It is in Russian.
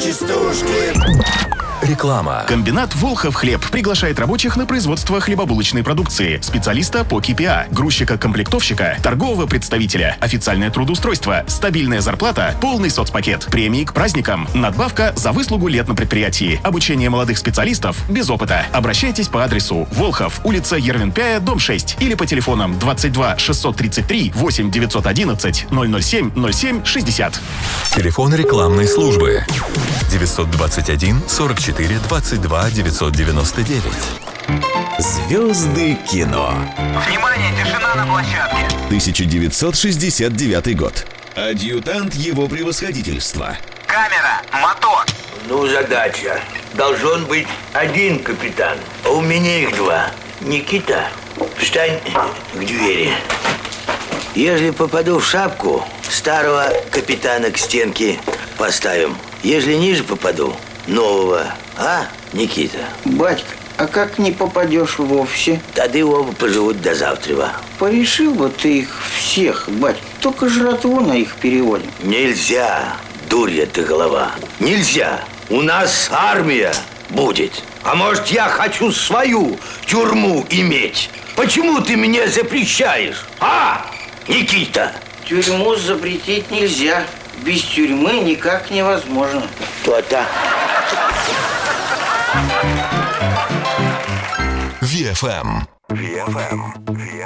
частушки. Реклама. Комбинат «Волхов хлеб» приглашает рабочих на производство хлебобулочной продукции, специалиста по КПА, грузчика-комплектовщика, торгового представителя, официальное трудоустройство, стабильная зарплата, полный соцпакет, премии к праздникам, надбавка за выслугу лет на предприятии, обучение молодых специалистов без опыта. Обращайтесь по адресу Волхов, улица Ервенпяя, дом 6 или по телефонам 22 633 8 911 007 07 60. Телефон рекламной службы 921 44 22 999. Звезды кино. Внимание, тишина на площадке. 1969 год. Адъютант его превосходительства. Камера, мотор. Ну, задача. Должен быть один капитан, а у меня их два. Никита, встань к двери. Если попаду в шапку, старого капитана к стенке поставим. Если ниже попаду, нового. А, Никита? Батька, а как не попадешь вовсе? Тады оба поживут до завтра. Порешил бы ты их всех, батька. Только жратву на их переводим. Нельзя, дурья ты голова. Нельзя. У нас армия будет. А может, я хочу свою тюрьму иметь? Почему ты мне запрещаешь? А, Никита? Тюрьму запретить нельзя. Без тюрьмы никак невозможно. То-то. VFM.